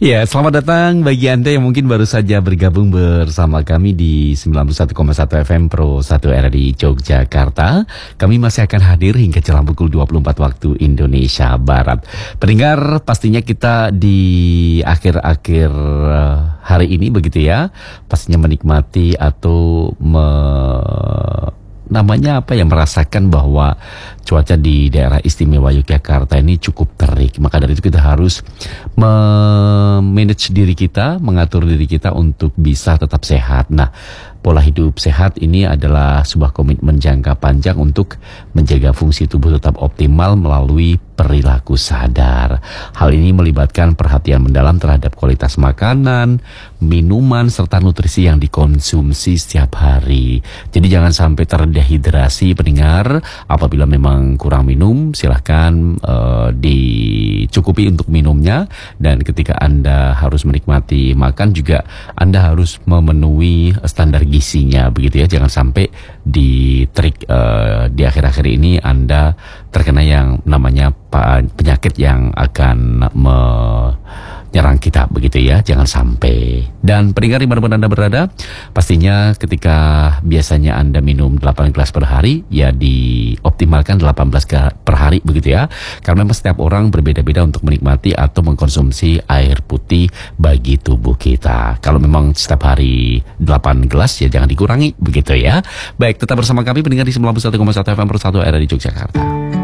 Ya, selamat datang bagi Anda yang mungkin baru saja bergabung bersama kami di 91,1 FM Pro 1 era di Yogyakarta. Kami masih akan hadir hingga jelang pukul 24 waktu Indonesia Barat. Pendengar, pastinya kita di akhir-akhir hari ini begitu ya, pastinya menikmati atau merasakan bahwa cuaca di daerah istimewa Yogyakarta ini cukup terik. Maka dari itu kita harus manage diri kita, mengatur diri kita untuk bisa tetap sehat. Nah, pola hidup sehat ini adalah sebuah komitmen jangka panjang untuk menjaga fungsi tubuh tetap optimal melalui perilaku sadar. Hal ini melibatkan perhatian mendalam terhadap kualitas makanan, minuman, serta nutrisi yang dikonsumsi setiap hari. Jadi jangan sampai terdehidrasi pendengar. Apabila memang kurang minum, silahkan dicukupi untuk minumnya. Dan ketika Anda harus menikmati makan juga, Anda harus memenuhi standar gizinya begitu ya. Jangan sampai di akhir-akhir ini Anda terkena yang namanya penyakit yang akan menyerang kita begitu ya, jangan sampai. Dan pendengar dimanapun Anda berada, pastinya ketika biasanya Anda minum 8 gelas per hari, ya dioptimalkan 18 per hari begitu ya. Karena memang setiap orang berbeda-beda untuk menikmati atau mengkonsumsi air putih bagi tubuh kita. Kalau memang setiap hari 8 gelas ya jangan dikurangi begitu ya. Baik, tetap bersama kami pendengar di 91,1 FM Pro 1 era di Yogyakarta.